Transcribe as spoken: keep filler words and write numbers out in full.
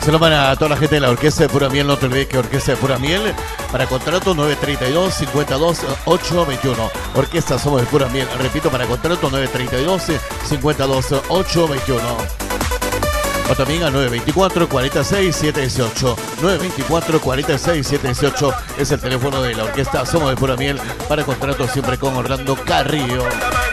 Se lo van a toda la gente de la Orquesta de Pura Miel. No te olvides que Orquesta de Pura Miel, para contrato nueve treinta y dos, cincuenta y dos, ocho veintiuno. Orquesta Somos de Pura Miel. Repito, para contrato nueve treinta y dos, cincuenta y dos, ocho veintiuno. O también a nueve veinticuatro, cuarenta y seis, setecientos dieciocho. nueve veinticuatro, cuarenta y seis, setecientos dieciocho es el teléfono de la Orquesta Somos de Pura Miel para contrato siempre con Orlando Carrillo.